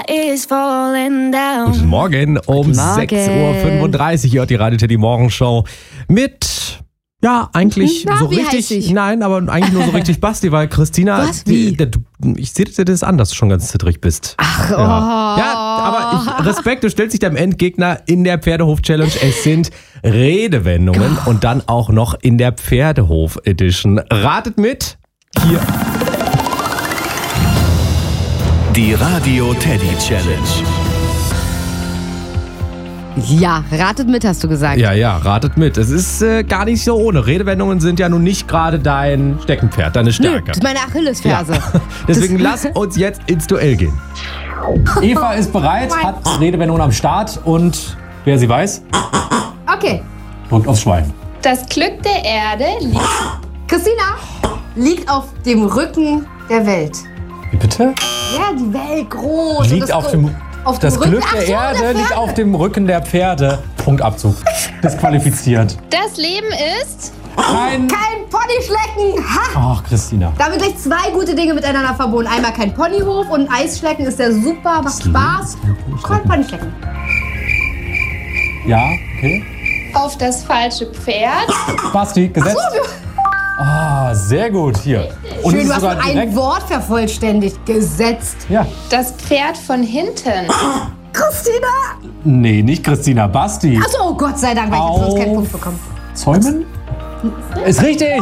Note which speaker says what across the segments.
Speaker 1: is falling down.
Speaker 2: Guten Morgen, um 6.35 Uhr hört die Radio Teddy Morgenshow mit, ja, eigentlich so richtig, nein, aber eigentlich nur so richtig Basti, weil Christina, ich sehe dir das an, dass du schon ganz zittrig bist.
Speaker 3: Ach,
Speaker 2: ja, aber Respekt, du stellst dich deinem Endgegner in der Pferdehof-Challenge. Es sind Redewendungen und dann auch noch in der Pferdehof-Edition. Ratet mit, hier.
Speaker 4: Die Radio Teddy Challenge.
Speaker 3: Ja, ratet mit, hast du gesagt.
Speaker 2: Ja, ratet mit. Es ist gar nicht so ohne. Redewendungen sind ja nun nicht gerade dein Steckenpferd, deine Stärke.
Speaker 3: Nö, das ist meine Achillesferse.
Speaker 2: Ja. Deswegen lass uns jetzt ins Duell gehen. Eva ist bereit, hat Redewendungen am Start und wer sie weiß,
Speaker 3: Okay.
Speaker 2: drückt aufs Schwein.
Speaker 5: Das Glück der Erde liegt...
Speaker 3: Christina liegt auf dem Rücken der Welt.
Speaker 2: Wie bitte?
Speaker 3: Ja, die Welt groß.
Speaker 2: Liegt auf dem das
Speaker 3: Rücken.
Speaker 2: Glück
Speaker 3: Ach
Speaker 2: der
Speaker 3: so,
Speaker 2: Erde
Speaker 3: der
Speaker 2: liegt
Speaker 3: Pferde.
Speaker 2: auf dem Rücken der Pferde. Punktabzug. Disqualifiziert.
Speaker 5: Das Leben ist...
Speaker 2: Kein
Speaker 3: Ponyschlecken. Ha!
Speaker 2: Ach, Christina.
Speaker 3: Damit gleich zwei gute Dinge miteinander verbunden. Einmal kein Ponyhof und Eisschlecken ist ja super, macht Spaß. Kein Ponyschlecken.
Speaker 2: Ja, okay.
Speaker 5: Auf das falsche Pferd.
Speaker 2: Basti, gesetzt. Sehr gut. Hier. Und
Speaker 3: Schön,
Speaker 2: es
Speaker 3: du
Speaker 2: ist
Speaker 3: hast
Speaker 2: sogar
Speaker 3: nur ein
Speaker 2: direkt.
Speaker 3: Wort vervollständigt. Gesetzt.
Speaker 2: Ja.
Speaker 5: Das Pferd von hinten.
Speaker 3: Christina!
Speaker 2: Nee, nicht Christina, Basti.
Speaker 3: Achso, Gott sei Dank, weil ich jetzt sonst keinen Punkt bekommen.
Speaker 2: Zäumen? Ist richtig.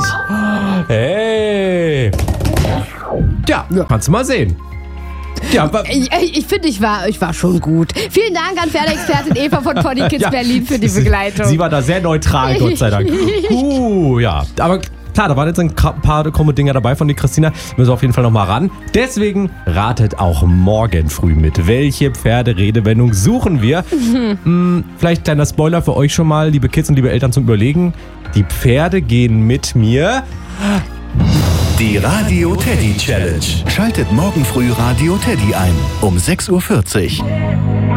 Speaker 2: Hey. Ja, kannst du mal sehen. Ja, aber
Speaker 3: Ich finde, ich war schon gut. Vielen Dank an Pferdeexpertin Eva von Pony Kids
Speaker 2: Ja.
Speaker 3: Berlin für die Begleitung.
Speaker 2: Sie war da sehr neutral, Gott sei Dank. Ja. Aber klar, da waren jetzt ein paar krumme Dinger dabei von die Christina. Müssen wir auf jeden Fall nochmal ran. Deswegen ratet auch morgen früh mit. Welche Pferderedewendung suchen wir? Vielleicht kleiner Spoiler für euch schon mal, liebe Kids und liebe Eltern, zum Überlegen. Die Pferde gehen mit mir.
Speaker 4: Die Radio Teddy Challenge. Schaltet morgen früh Radio Teddy ein um 6.40 Uhr.